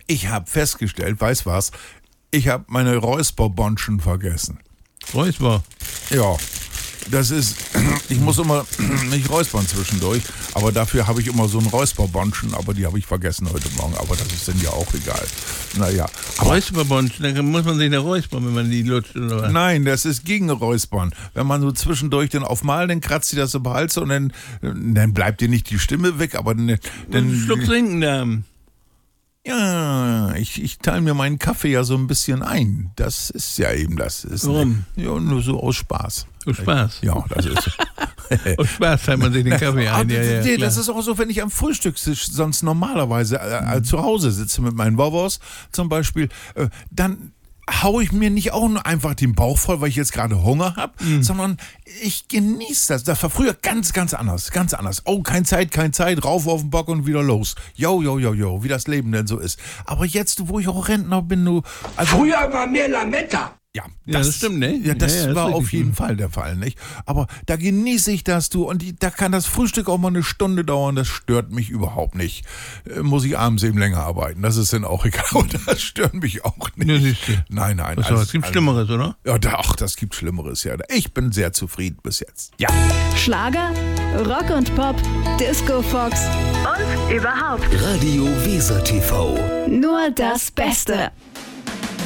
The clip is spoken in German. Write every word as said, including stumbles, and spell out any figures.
Ich habe festgestellt, weiß was, ich habe meine Räusperbonschen vergessen. Räusper? Ja, das ist, ich muss immer mich räuspern zwischendurch, aber dafür habe ich immer so einen Räusperbonschen, aber die habe ich vergessen heute Morgen, aber das ist dann ja auch egal. Naja. Räusperbonschen, dann muss man sich da räuspern, wenn man die lutscht, oder was? Nein, das ist gegen Räuspern. Wenn man so zwischendurch den aufmalt, dann kratzt sie das im Hals und dann, dann bleibt dir nicht die Stimme weg, aber dann... dann einen Schluck trinken da. Ja, ich, ich teile mir meinen Kaffee ja so ein bisschen ein. Das ist ja eben das. Ist Warum? Ja, nur so aus Spaß. Aus Spaß? Ja, das ist... Aus Spaß teilt man sich den Kaffee ein. Ja, ja, nee, das ist auch so, wenn ich am Frühstückstisch sonst normalerweise äh, äh, zu Hause sitze mit meinen Wovos zum Beispiel, äh, dann haue ich mir nicht auch nur einfach den Bauch voll, weil ich jetzt gerade Hunger habe, mhm. sondern ich genieße das. Das war früher ganz, ganz anders, ganz anders. Oh, kein Zeit, kein Zeit, rauf auf den Bock und wieder los. Jo, jo, jo, jo, wie das Leben denn so ist. Aber jetzt, wo ich auch Rentner bin, du... Also, früher war mehr Lametta. Ja, das, ja, das stimmt, ne? Ja, das ja, ja, war das auf jeden gut. Fall der Fall, nicht? Aber da genieße ich das, du, und die, da kann das Frühstück auch mal eine Stunde dauern, das stört mich überhaupt nicht. Äh, muss ich abends eben länger arbeiten, das ist dann auch egal, und das stört mich auch nicht. Ja, siehst du. Nein, nein. Was, alles, gibt Schlimmeres, oder? Ja, da, ach, das gibt Schlimmeres, ja. Ich bin sehr zufrieden bis jetzt. Ja. Schlager, Rock und Pop, Disco Fox und überhaupt Radio Weser T V. nur das Beste.